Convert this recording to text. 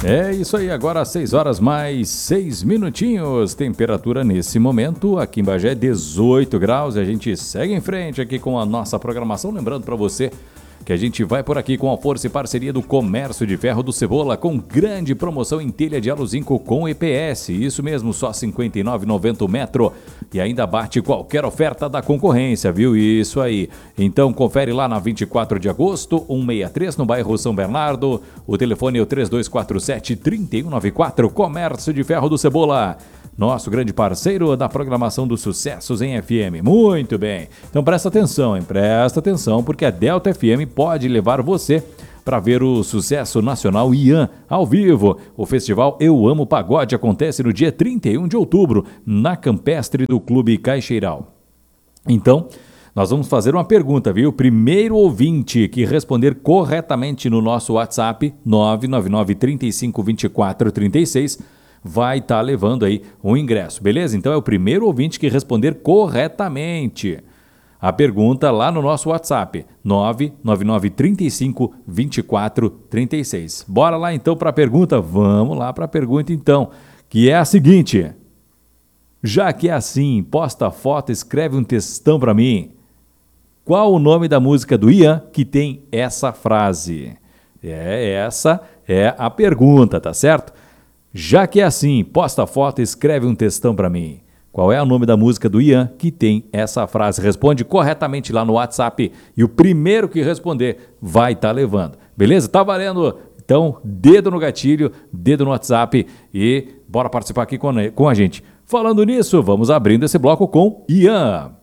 É isso aí, agora 6 horas mais 6 minutinhos. Temperatura nesse momento aqui em Bagé 18 graus. E a gente segue em frente aqui com a nossa programação. Lembrando para você que a gente vai por aqui com a força e parceria do Comércio de Ferro do Cebola, com grande promoção em telha de aluzinco com EPS. Isso mesmo, só R$ 59,90 o metro. E ainda bate qualquer oferta da concorrência, viu? Isso aí. Então confere lá na 24 de agosto, 163 no bairro São Bernardo. O telefone é o 3247-3194. Comércio de Ferro do Cebola, nosso grande parceiro da programação dos sucessos em FM. Muito bem. Então presta atenção, hein? Presta atenção, porque a Delta FM pode levar você para ver o sucesso nacional Ian ao vivo. O festival Eu Amo Pagode acontece no dia 31 de outubro, na Campestre do Clube Caixeiral. Então, nós vamos fazer uma pergunta, viu? Primeiro ouvinte que responder corretamente no nosso WhatsApp, 999 35 24 36, vai estar levando aí um ingresso, beleza? Então é o primeiro ouvinte que responder corretamente a pergunta lá no nosso WhatsApp, 999 35 24 36. Bora lá então para a pergunta? Vamos lá para a pergunta então, que é a seguinte: já que é assim, posta foto, escreve um textão para mim. Qual o nome da música do Ian que tem essa frase? Essa é a pergunta, tá certo? Já que é assim, posta foto e escreve um textão para mim. Qual é o nome da música do Ian que tem essa frase? Responde corretamente lá no WhatsApp e o primeiro que responder vai estar levando. Beleza? Tá valendo? Então, dedo no gatilho, dedo no WhatsApp e bora participar aqui com a gente. Falando nisso, vamos abrindo esse bloco com Ian.